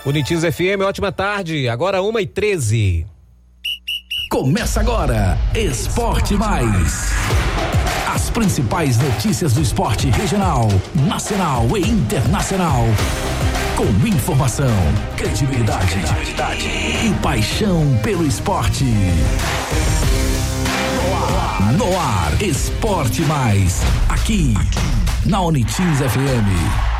Unitins FM, ótima tarde, agora 1h13. Começa agora, Esporte Mais. As principais notícias do esporte regional, nacional e internacional. Com informação, credibilidade e paixão pelo esporte. No ar, Esporte Mais. Aqui, na Unitins FM.